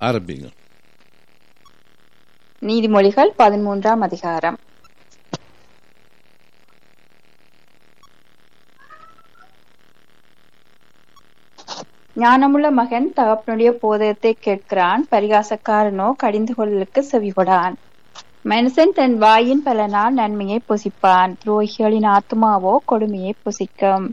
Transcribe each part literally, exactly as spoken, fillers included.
ஆரம்பிங்க. நீதிமொழிகள் பதிமூன்றாம் அதிகாரம். ஞானமுள்ள மகன் தகப்பனுடைய போதகத்தை கேட்கிறான், பரிகாசக்காரனோ கடிந்து கொள்ளலுக்கு செவிகொடான். மனுஷன் தன் வாயின் பலனால் நன்மையை புசிப்பான், துரோகிகளின் ஆத்துமாவோ கொடுமையை புசிக்கும்.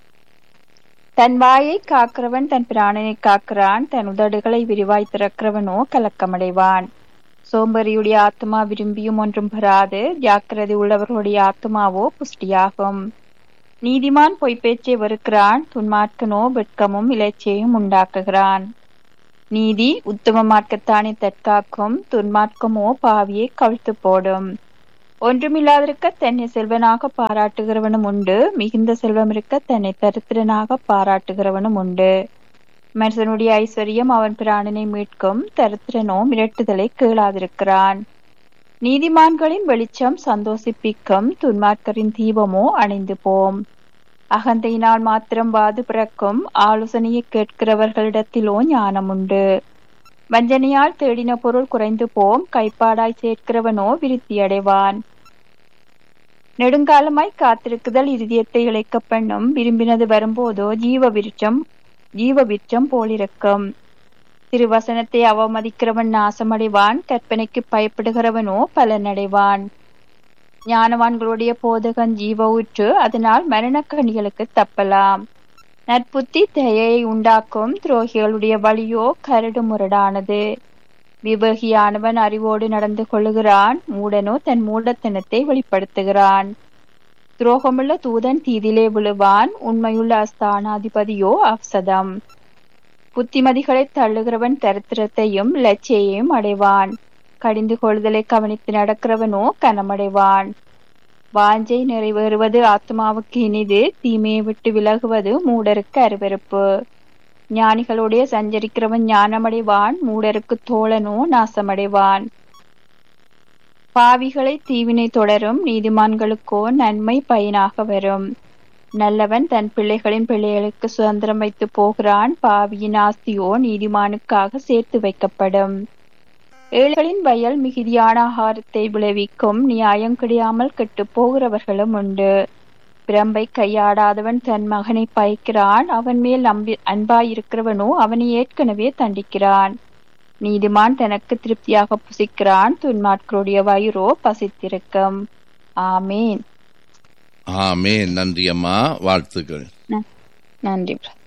தன் வாயை காக்கிறவன் தன் பிராணனை காக்கிறான், தன் உதடுகளை விரிவாய் திறக்கிறவனோ கலக்கமடைவான். சோம்பேறியுடைய ஆத்துமா விரும்பியும் ஒன்றும் பெறாது, ஜாக்கிரதை உள்ளவர்களுடைய ஆத்துமாவோ புஷ்டியாகும். நீதிமான் பொய்ப்பேச்சை வெறுக்கிறான், துன்மார்க்கனோ வெட்கமும் இலைச்சையும் உண்டாக்குகிறான். நீதி உத்தம மார்க்கத்தானே தற்காக்கும், துன்மார்க்கமோ பாவியை கவிழ்த்து போடும். ஒன்றுமில்லாதிருக்க தன்னை செல்வனாக பாராட்டுகிறவனும் உண்டு, மிகுந்த செல்வம் இருக்க தன்னை தரித்திரனாக பாராட்டுகிறவனும் உண்டு. மனுஷனுடைய ஐஸ்வர்யம் அவன் பிராணனை மீட்கும், தரித்திரனோ மிரட்டுதலை கேளாதிருக்கிறான். நீதிமான்களின் வெளிச்சம் சந்தோஷிப்பிக்கும், துன்மார்க்கரின் தீபமோ அணைந்து போம். அகந்தையினால் மாத்திரம் வாது பிறக்கும், ஆலோசனையை கேட்கிறவர்களிடத்திலோ ஞானம் உண்டு. வஞ்சனையால் தேடின பொருள் குறைந்து போம், கைப்பாடாய் சேர்க்கிறவனோ விருத்தி அடைவான். நெடுங்காலமாய் காத்திருக்குதல் இருதயத்தை இழைக்க பண்ணும், விரும்பினது வரும்போதோ ஜீவ விருட்சம் ஜீவ விருட்சம் போலிருக்கும். திருவசனத்தை அவமதிக்கிறவன் நாசமடைவான், கற்பனைக்கு பயப்படுகிறவனோ பலனடைவான். ஞானவான்களுடைய போதகன் ஜீவ ஊற்று, அதனால் மரணக்கணிகளுக்கு தப்பலாம். நற்புத்தி தயையை உண்டாக்கும், துரோகிகளுடைய வழியோ கரடு முரடானது. விவேகியானவன் அறிவோடு நடந்து கொள்ளுகிறான், மூடனோ தன் மூடத்தனத்தை வெளிப்படுத்துகிறான். துரோகமுள்ள தூதன் தீதிலே விழுவான், உண்மையுள்ள அஸ்தானாதிபதியோ அப்சதம். புத்திமதிகளை தள்ளுகிறவன் தரித்திரத்தையும் லட்சியையும் அடைவான், கடிந்து கொள்ளுதலை கவனித்து நடக்கிறவனோ கனமடைவான். வாஞ்சை நிறைவேறுவது ஆத்மாவுக்கு இனிது, தீமையை விட்டு விலகுவது மூடருக்கு அருவருப்பு. ஞானிகளுடைய சஞ்சரிக்கிறவன் ஞானமடைவான், மூடருக்கு தோழனோ நாசமடைவான். பாவிகளை தீவினை தொடரும், நீதிமான்களுக்கோ நன்மை பயனாக வரும். நல்லவன் தன் பிள்ளைகளின் பிள்ளைகளுக்கு சுதந்திரம் வைத்து போகிறான், பாவியின் ஆஸ்தியோ நீதிமானுக்காக சேர்த்து வைக்கப்படும். ஏழைகளின் வயல் மிகுதியான ஆகாரத்தை விளைவிக்கும், நியாயம் கிடையாமல் கெட்டு போகிறவர்களும் உண்டு. பிரம்பை கையாடாதவன் தன் மகனை பயக்கிறான், அவன் மேல் நம்பி அன்பாயிருக்கிறவனோ அவனை ஏற்கனவே தண்டிக்கிறான். நீதிமான் தனக்கு திருப்தியாக புசிக்கிறான், துன்மார்க்கருடைய வயிறோ பசித்திருக்கும். ஆமேன். ஆமேன். நன்றி அம்மா, வாழ்த்துக்கள். நன்றி.